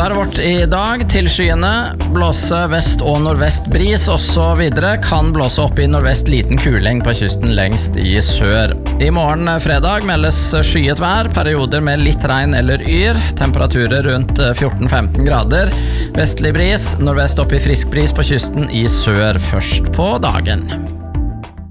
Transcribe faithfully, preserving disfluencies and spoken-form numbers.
Været vårt i dag, til skyene, blåse vest og nordvest bris, og så videre, kan blåse opp i nordvest liten kuling på kysten lengst i sør. I morgen fredag meldes skyet vær, perioder med litt regn eller yr, temperaturer rundt fjorten til femten grader, vestlig bris, nordvest opp i frisk bris på kysten i sør først på dagen.